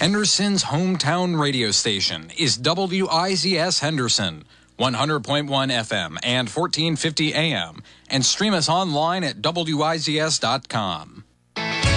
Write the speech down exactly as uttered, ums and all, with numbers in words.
Henderson's hometown radio station is W I Z S Henderson, one hundred point one F M and fourteen fifty A M, and stream us online at W I Z S dot com.